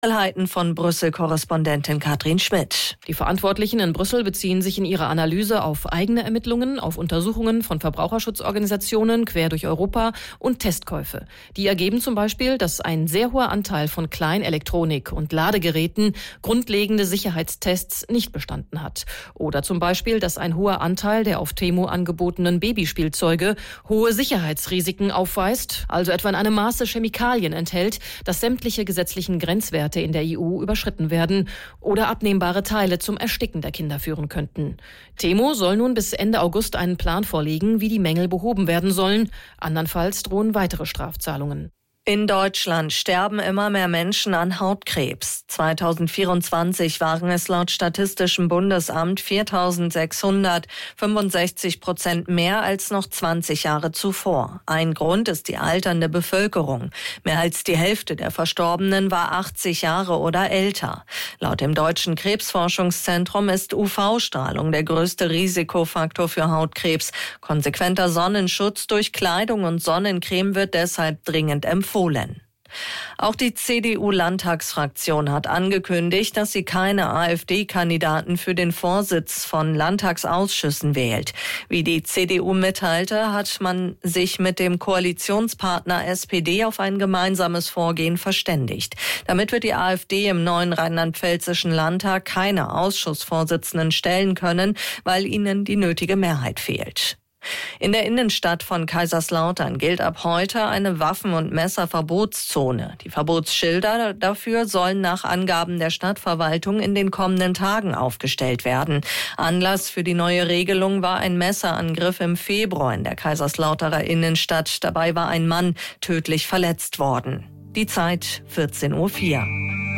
Von Brüssel-Korrespondentin Katrin Schmidt. Die Verantwortlichen in Brüssel beziehen sich in ihrer Analyse auf eigene Ermittlungen, auf Untersuchungen von Verbraucherschutzorganisationen quer durch Europa und Testkäufe. Die ergeben zum Beispiel, dass ein sehr hoher Anteil von Kleinelektronik und Ladegeräten grundlegende Sicherheitstests nicht bestanden hat. Oder zum Beispiel, dass ein hoher Anteil der auf Temu angebotenen Babyspielzeuge hohe Sicherheitsrisiken aufweist, also etwa in einem Maße Chemikalien enthält, dass sämtliche gesetzlichen Grenzwerte in der EU überschritten werden oder abnehmbare Teile zum Ersticken der Kinder führen könnten. Temu soll nun bis Ende August einen Plan vorlegen, wie die Mängel behoben werden sollen. Andernfalls drohen weitere Strafzahlungen. In Deutschland sterben immer mehr Menschen an Hautkrebs. 2024 waren es laut Statistischem Bundesamt 4.600, 65% mehr als noch 20 Jahre zuvor. Ein Grund ist die alternde Bevölkerung. Mehr als die Hälfte der Verstorbenen war 80 Jahre oder älter. Laut dem Deutschen Krebsforschungszentrum ist UV-Strahlung der größte Risikofaktor für Hautkrebs. Konsequenter Sonnenschutz durch Kleidung und Sonnencreme wird deshalb dringend empfohlen. Auch die CDU-Landtagsfraktion hat angekündigt, dass sie keine AfD-Kandidaten für den Vorsitz von Landtagsausschüssen wählt. Wie die CDU mitteilte, hat man sich mit dem Koalitionspartner SPD auf ein gemeinsames Vorgehen verständigt. Damit wird die AfD im neuen rheinland-pfälzischen Landtag keine Ausschussvorsitzenden stellen können, weil ihnen die nötige Mehrheit fehlt. In der Innenstadt von Kaiserslautern gilt ab heute eine Waffen- und Messerverbotszone. Die Verbotsschilder dafür sollen nach Angaben der Stadtverwaltung in den kommenden Tagen aufgestellt werden. Anlass für die neue Regelung war ein Messerangriff im Februar in der Kaiserslauterer Innenstadt. Dabei war ein Mann tödlich verletzt worden. Die Zeit 14:04 Uhr.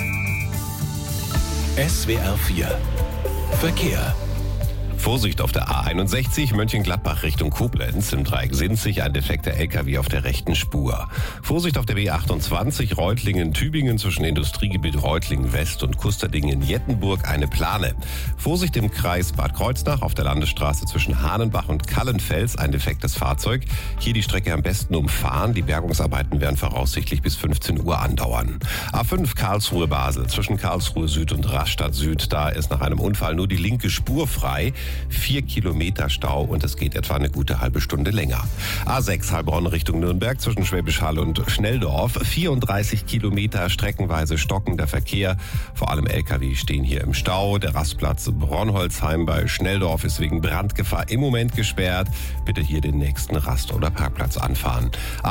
SWR 4 Verkehr. Vorsicht auf der A61 Mönchengladbach Richtung Koblenz. Im Dreieck Sinzig ein defekter LKW auf der rechten Spur. Vorsicht auf der B28 Reutlingen-Tübingen zwischen Industriegebiet Reutlingen-West und Kusterdingen-Jettenburg eine Plane. Vorsicht im Kreis Bad Kreuznach auf der Landesstraße zwischen Hahnenbach und Kallenfels ein defektes Fahrzeug. Hier die Strecke am besten umfahren. Die Bergungsarbeiten werden voraussichtlich bis 15 Uhr andauern. A5 Karlsruhe-Basel zwischen Karlsruhe Süd und Rastatt Süd. Da ist nach einem Unfall nur die linke Spur frei. 4 Kilometer Stau und es geht etwa eine gute halbe Stunde länger. A6 Heilbronn Richtung Nürnberg zwischen Schwäbisch Hall und Schnelldorf. 34 Kilometer streckenweise stockender Verkehr. Vor allem LKW stehen hier im Stau. Der Rastplatz Bronholzheim bei Schnelldorf ist wegen Brandgefahr im Moment gesperrt. Bitte hier den nächsten Rast- oder Parkplatz anfahren.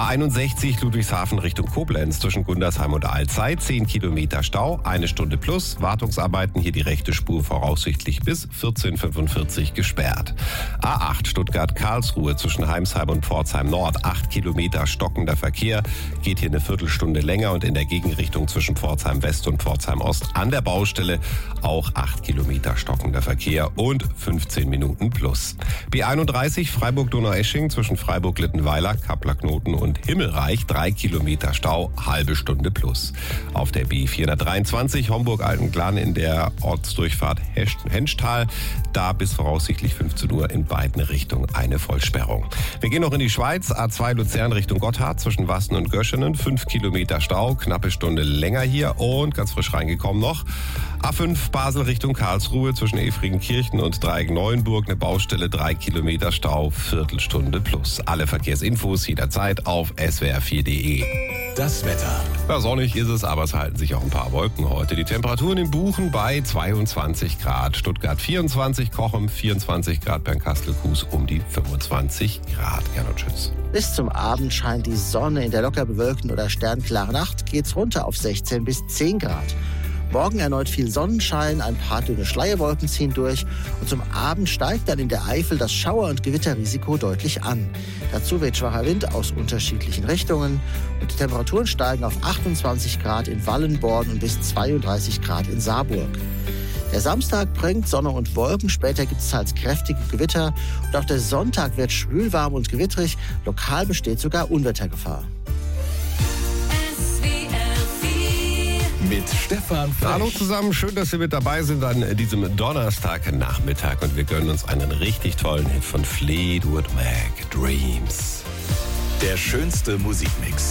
A61 Ludwigshafen Richtung Koblenz zwischen Gundersheim und Alzey. 10 Kilometer Stau, 1 Stunde plus. Wartungsarbeiten hier die rechte Spur voraussichtlich bis 14:45 gesperrt. A8 Stuttgart-Karlsruhe zwischen Heimsheim und Pforzheim Nord. 8 Kilometer stockender Verkehr. Geht hier eine Viertelstunde länger und in der Gegenrichtung zwischen Pforzheim West und Pforzheim Ost an der Baustelle auch 8 Kilometer stockender Verkehr und 15 Minuten plus. B31 Freiburg-Donaueschingen zwischen Freiburg-Littenweiler, Kappler-Knoten und Himmelreich. 3 Kilometer Stau, halbe Stunde plus. Auf der B423 Homburg-Altenklan in der Ortsdurchfahrt Henschtal. Da bis voraussichtlich 15 Uhr in beiden Richtungen eine Vollsperrung. Wir gehen noch in die Schweiz. A2 Luzern Richtung Gotthard zwischen Wassen und Göschenen. 5 Kilometer Stau, knappe Stunde länger hier und ganz frisch reingekommen noch. A5 Basel Richtung Karlsruhe zwischen Efringenkirchen und Dreieck-Neuenburg. Eine Baustelle, 3 Kilometer Stau, Viertelstunde plus. Alle Verkehrsinfos jederzeit auf swr4.de. Das Wetter. Ja, sonnig ist es, aber es halten sich auch ein paar Wolken heute. Die Temperaturen in Buchen bei 22 Grad. Stuttgart 24, Cochem 24 Grad, Bernkastel-Kues um die 25 Grad. Gernot Schütz. Bis zum Abend scheint die Sonne. In der locker bewölkten oder sternklaren Nacht geht's runter auf 16 bis 10 Grad. Morgen erneut viel Sonnenschein, ein paar dünne Schleierwolken ziehen durch und zum Abend steigt dann in der Eifel das Schauer- und Gewitterrisiko deutlich an. Dazu weht schwacher Wind aus unterschiedlichen Richtungen und die Temperaturen steigen auf 28 Grad in Wallenborn und bis 32 Grad in Saarburg. Der Samstag bringt Sonne und Wolken, später gibt es teils kräftige Gewitter und auch der Sonntag wird schwül, warm und gewittrig. Lokal besteht sogar Unwettergefahr. Mit Stefan Frech. Hallo zusammen, schön, dass Sie mit dabei sind an diesem Donnerstagnachmittag und wir gönnen uns einen richtig tollen Hit von Fleetwood Mac, Dreams. Der schönste Musikmix.